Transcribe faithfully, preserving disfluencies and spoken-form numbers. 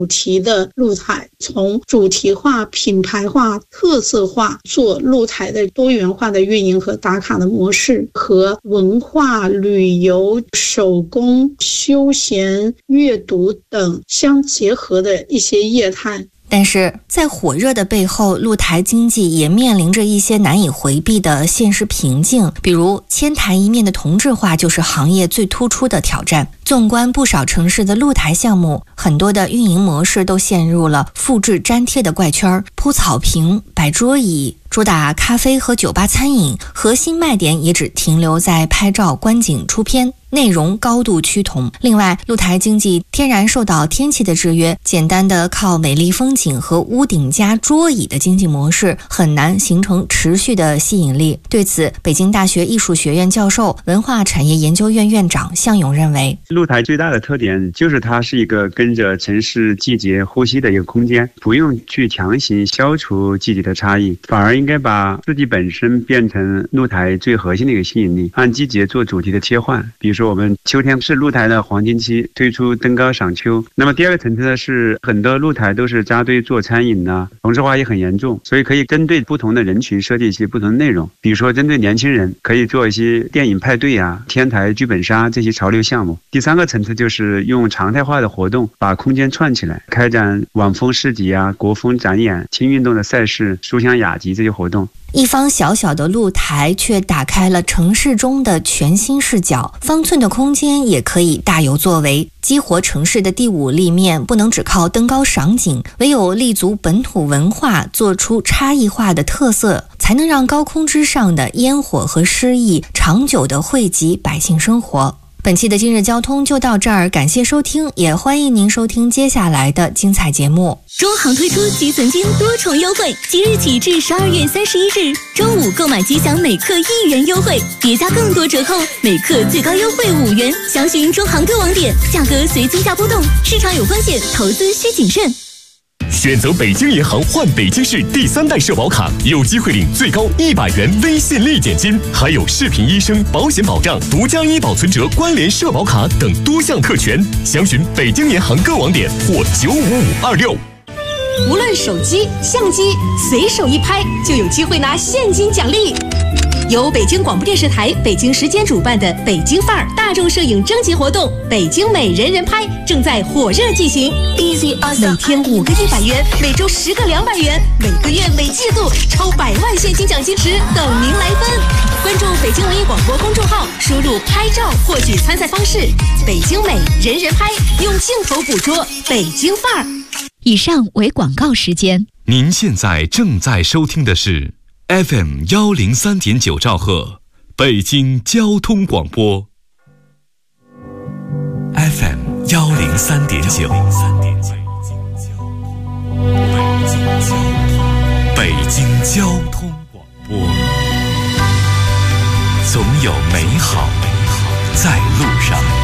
主题的露台，从主题化、品牌化、特色化做露台的多元化的运营和打卡的模式，和文化、旅游、手工、休闲、阅读等相结合的一些业态。 但是在火热的背后，露台经济也面临着一些难以回避的现实瓶颈，比如千台一面的同质化就是行业最突出的挑战。纵观不少城市的露台项目，很多的运营模式都陷入了复制粘贴的怪圈，铺草坪、摆桌椅，主打咖啡和酒吧餐饮，核心卖点也只停留在拍照、观景、出片，内容高度趋同。另外，露台经济天然受到天气的制约，简单的靠美丽风景和屋顶加桌椅的经济模式很难形成持续的吸引力。对此，北京大学艺术学院教授、文化产业研究院院长向勇认为， 露台最大的特点就是它是一个跟着城市季节呼吸的一个空间，不用去强行消除季节的差异，反而应该把四季本身变成露台最核心的一个吸引力，按季节做主题的切换。比如说我们秋天是露台的黄金期，推出登高赏秋。那么第二个层次呢，是很多露台都是扎堆做餐饮呢，同质化也很严重，所以可以针对不同的人群设计一些不同的内容。比如说针对年轻人，可以做一些电影派对啊、天台剧本杀这些潮流项目。第三个层次就是用常态化的活动把空间串起来，开展晚风市集啊、国风展演、轻运动的赛事、书香雅集这些活动。 一方小小的露台却打开了城市中的全新视角，方寸的空间也可以大有作为。激活城市的第五立面不能只靠登高赏景，唯有立足本土文化，做出差异化的特色，才能让高空之上的烟火和诗意长久地惠及百姓生活。本期的今日交通就到这儿，感谢收听，也欢迎您收听接下来的精彩节目。 中行推出积存金多重优惠，即日起至十二月三十一日，周五购买即享每克一元优惠，叠加更多折扣，每克最高优惠五元。详询中行各网点，价格随金价波动，市场有风险，投资需谨慎。 选择北京银行换北京市第三代社保卡，有机会领最高一百元微信立减金，还有视频医生、保险保障、独家医保存折关联社保卡等多项特权。详询北京银行各网点或九五五二六。 无论手机、相机，随手一拍就有机会拿现金奖励。由北京广播电视台北京时间主办的北京范儿大众摄影征集活动“北京美人人拍”正在火热进行。每天五个一百元，每周十个两百元，每个月每季度超百万现金奖金池等您来分。关注北京文艺广播公众号，输入“拍照”获取参赛方式。北京美人人拍，用镜头捕捉北京范儿。 以上为广告时间。 您现在正在收听的是 F M 幺零三点九兆赫，北京交通广播。F M 幺零三点九，北京交通广播。总有美好在路上。